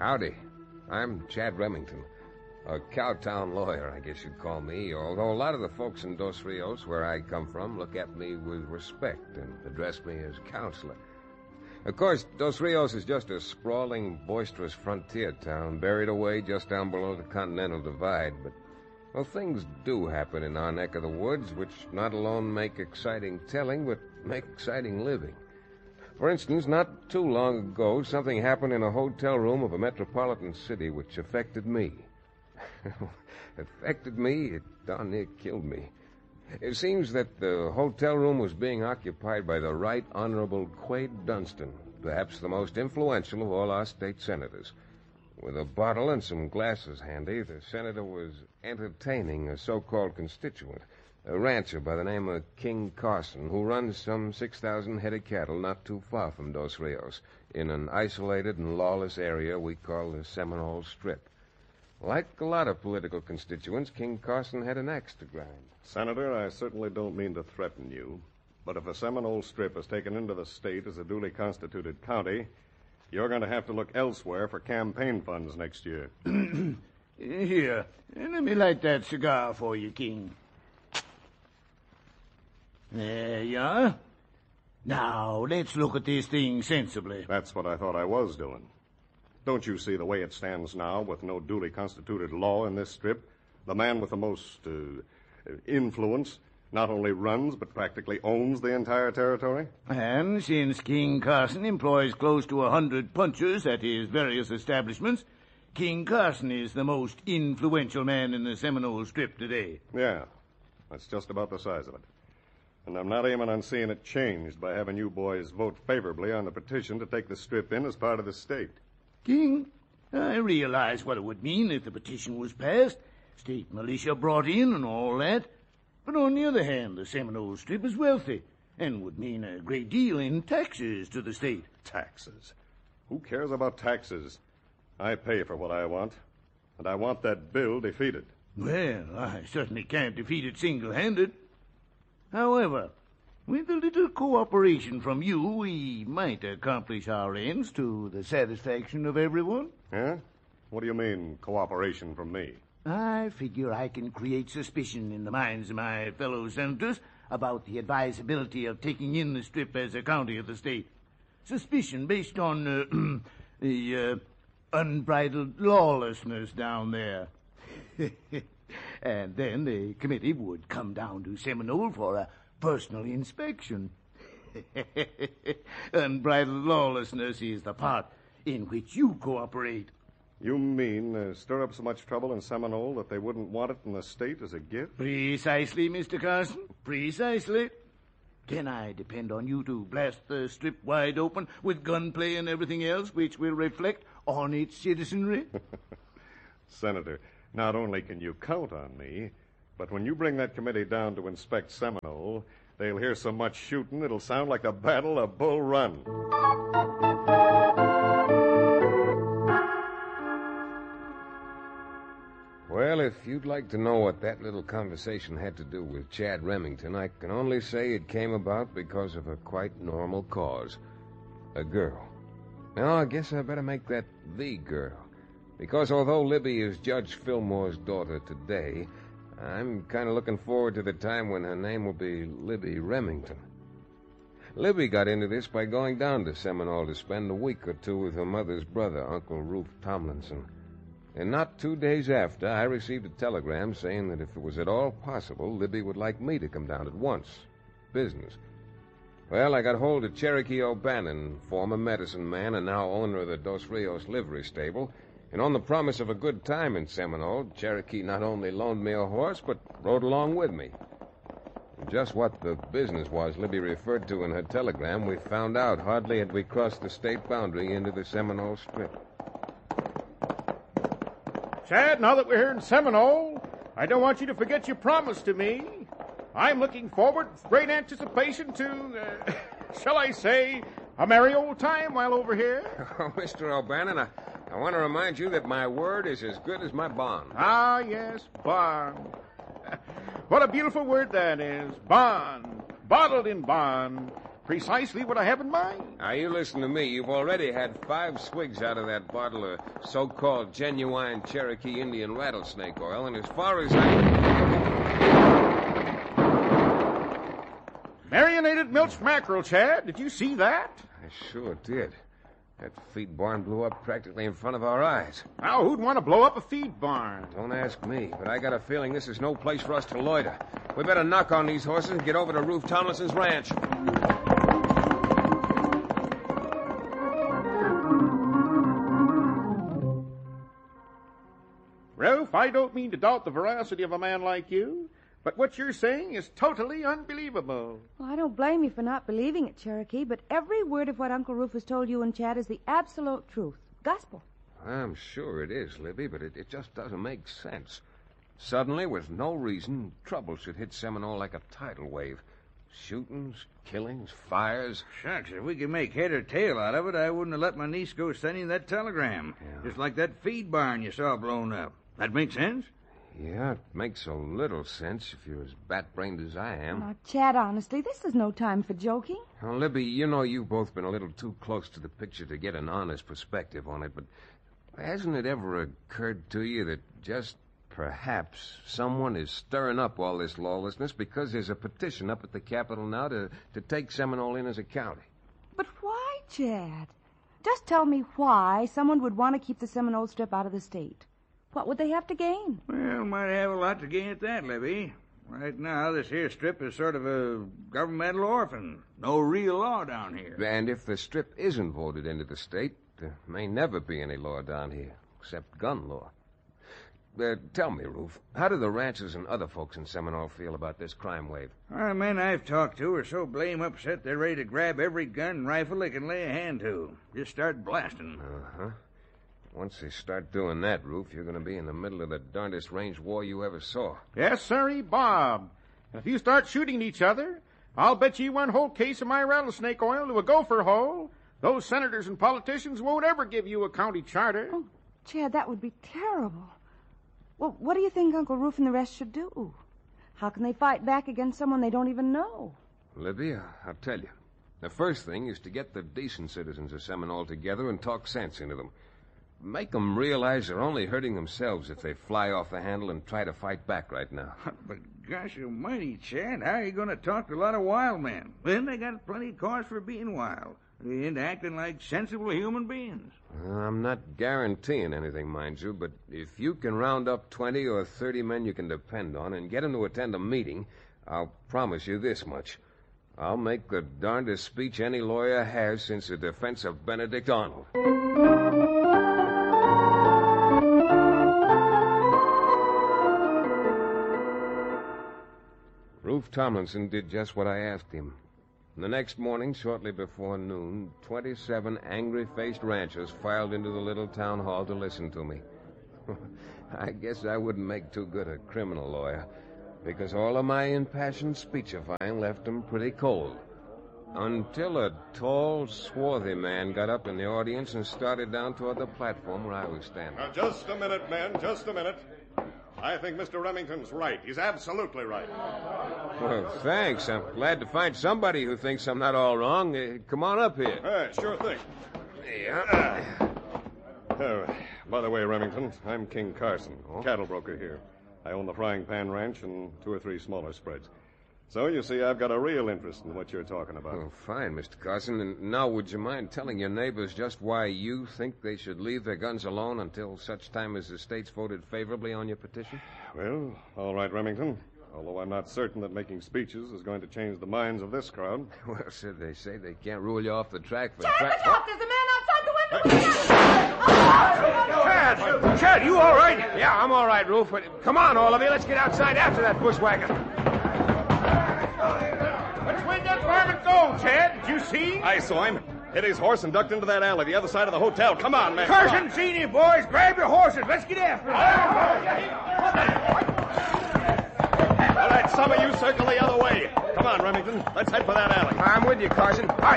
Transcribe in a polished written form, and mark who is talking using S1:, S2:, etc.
S1: Howdy. I'm Chad Remington. A Cowtown lawyer, I guess you'd call me, although a lot of the folks in Dos Rios, where I come from, look at me with respect and address me as counselor. Of course, Dos Rios is just a sprawling, boisterous frontier town buried away just down below the Continental Divide, but, well, things do happen in our neck of the woods, which not alone make exciting telling, but make exciting living. For instance, not too long ago, something happened in a hotel room of a metropolitan city which affected me. Affected me? It darn near killed me. It seems that the hotel room was being occupied by the Right Honorable Quade Dunstan, perhaps the most influential of all our state senators. With a bottle and some glasses handy, the senator was entertaining a so-called constituent, a rancher by the name of King Carson, who runs some 6,000 head of cattle not too far from Dos Rios, in an isolated and lawless area we call the Seminole Strip. Like a lot of political constituents, King Carson had an axe to grind.
S2: Senator, I certainly don't mean to threaten you, but if the Seminole Strip is taken into the state as a duly constituted county, you're going to have to look elsewhere for campaign funds next year.
S3: Here, let me light that cigar for you, King. There you are. Now, let's look at this thing sensibly.
S2: That's what I thought I was doing. Don't you see the way it stands now, with no duly constituted law in this strip? The man with the most influence not only runs, but practically owns the entire territory?
S3: And since King Carson employs close to 100 punchers at his various establishments, King Carson is the most influential man in the Seminole Strip today.
S2: Yeah, that's just about the size of it. And I'm not aiming on seeing it changed by having you boys vote favorably on the petition to take the strip in as part of the state.
S3: King, I realize what it would mean if the petition was passed, state militia brought in and all that. But on the other hand, the Seminole Strip is wealthy and would mean a great deal in taxes to the state.
S2: Taxes? Who cares about taxes? I pay for what I want, and I want that bill defeated.
S3: Well, I certainly can't defeat it single-handed. However, with a little cooperation from you, we might accomplish our ends to the satisfaction of everyone.
S2: Yeah? What do you mean, cooperation from me?
S3: I figure I can create suspicion in the minds of my fellow senators about the advisability of taking in the strip as a county of the state. Suspicion based on the unbridled lawlessness down there. And then the committee would come down to Seminole for a personal inspection. Unbridled lawlessness is the part in which you cooperate.
S2: You mean stir up so much trouble in Seminole that they wouldn't want it in the state as a gift?
S3: Precisely, Mr. Carson. Precisely. Can I depend on you to blast the strip wide open with gunplay and everything else which will reflect on its citizenry?
S2: Senator, not only can you count on me, but when you bring that committee down to inspect Seminole, they'll hear so much shooting it'll sound like the Battle of Bull Run.
S1: Well, if you'd like to know what that little conversation had to do with Chad Remington, I can only say it came about because of a quite normal cause. A girl. Now, I guess I better make that the girl. Because although Libby is Judge Fillmore's daughter today, I'm kind of looking forward to the time when her name will be Libby Remington. Libby got into this by going down to Seminole to spend a week or two with her mother's brother, Uncle Rufe Tomlinson. And not 2 days after, I received a telegram saying that if it was at all possible, Libby would like me to come down at once. Business. Well, I got hold of Cherokee O'Bannon, former medicine man and now owner of the Dos Rios livery stable, and on the promise of a good time in Seminole, Cherokee not only loaned me a horse, but rode along with me. Just what the business was Libby referred to in her telegram, we found out hardly had we crossed the state boundary into the Seminole Strip.
S4: Chad, now that we're here in Seminole, I don't want you to forget your promise to me. I'm looking forward with great anticipation to, shall I say, a merry old time while over here.
S1: Oh, Mr. O'Bannon, I want to remind you that my word is as good as my bond.
S4: Ah, yes, bond. What a beautiful word that is, bond. Bottled in bond. Precisely what I have in mind.
S1: Now, you listen to me. You've already had 5 swigs out of that bottle of so-called genuine Cherokee Indian rattlesnake oil, and as far as
S4: Marinated milch mackerel, Chad. Did you see that?
S1: I sure did. That feed barn blew up practically in front of our eyes.
S4: Now, who'd want to blow up a feed barn?
S1: Don't ask me, but I got a feeling this is no place for us to loiter. We better knock on these horses and get over to Roof Tomlinson's ranch.
S4: Ralph, I don't mean to doubt the veracity of a man like you, but what you're saying is totally unbelievable.
S5: Well, I don't blame you for not believing it, Cherokee, but every word of what Uncle Rufus told you and Chad is the absolute truth. Gospel.
S1: I'm sure it is, Libby, but it just doesn't make sense. Suddenly, with no reason, trouble should hit Seminole like a tidal wave. Shootings, killings, fires.
S6: Shucks, if we could make head or tail out of it, I wouldn't have let my niece go sending that telegram.
S1: Yeah.
S6: Just like that feed barn you saw blown up. That makes sense?
S1: Yeah, it makes a little sense if you're as bat-brained as I am.
S5: Now, Chad, honestly, this is no time for joking.
S1: Now, Libby, you know you've both been a little too close to the picture to get an honest perspective on it, but hasn't it ever occurred to you that just perhaps someone is stirring up all this lawlessness because there's a petition up at the Capitol now to take Seminole in as a county?
S5: But why, Chad? Just tell me why someone would want to keep the Seminole Strip out of the state. What would they have to gain?
S6: Well, might have a lot to gain at that, Libby. Right now, this here strip is sort of a governmental orphan. No real law down here.
S1: And if the strip isn't voted into the state, there may never be any law down here, except gun law. Tell me, Roof, how do the ranchers and other folks in Seminole feel about this crime wave?
S6: Our men I've talked to are so blame upset they're ready to grab every gun and rifle they can lay a hand to. Just start blasting.
S1: Uh-huh. Once they start doing that, Roof, you're going to be in the middle of the darndest range war you ever saw.
S4: Yes, sirree, Bob. And if you start shooting each other, I'll bet you 1 whole case of my rattlesnake oil to a gopher hole. Those senators and politicians won't ever give you a county charter.
S5: Oh, Chad, that would be terrible. Well, what do you think Uncle Roof and the rest should do? How can they fight back against someone they don't even know?
S1: Libby, I'll tell you. The first thing is to get the decent citizens of Seminole together and talk sense into them. Make them realize they're only hurting themselves if they fly off the handle and try to fight back right now.
S6: But gosh almighty, Chad, how are you going to talk to a lot of wild men? Then they got plenty of cause for being wild. They ain't acting like sensible human beings.
S1: I'm not guaranteeing anything, mind you, but if you can round up 20 or 30 men you can depend on and get them to attend a meeting, I'll promise you this much. I'll make the darndest speech any lawyer has since the defense of Benedict Arnold. Roof Tomlinson did just what I asked him. The next morning, shortly before noon, 27 angry-faced ranchers filed into the little town hall to listen to me. I guess I wouldn't make too good a criminal lawyer, because all of my impassioned speechifying left them pretty cold. Until a tall, swarthy man got up in the audience and started down toward the platform where I was standing.
S2: Now, just a minute, men, just a minute. I think Mr. Remington's right. He's absolutely right.
S1: Well, thanks. I'm glad to find somebody who thinks I'm not all wrong. Come on up here.
S2: Hey, sure thing.
S1: Yeah.
S2: By the way, Remington, I'm King Carson, cattle broker here. I own the Frying Pan Ranch and 2 or 3 smaller spreads. So, you see, I've got a real interest in what you're talking about.
S1: Oh, fine, Mr. Carson. And now, would you mind telling your neighbors just why you think they should leave their guns alone until such time as the state's voted favorably on your petition?
S2: Well, all right, Remington. Although I'm not certain that making speeches is going to change the minds of this crowd.
S1: Well, sir, they say they can't rule you off the track for...
S5: Chad, the talk! There's a man outside the window!
S1: Chad, you all right? Yeah, I'm all right, Roof. But come on, all of you. Let's get outside after that bushwhacker.
S4: Which way did that varmint go, Chad? Did you see?
S2: I saw him. Hit his horse and ducked into that alley, the other side of the hotel. Come on, man.
S6: Carson, Senior, boys, grab your horses. Let's get after him.
S2: All right, some of you circle the other way. Come on, Remington. Let's head for that alley.
S1: I'm with you, Carson.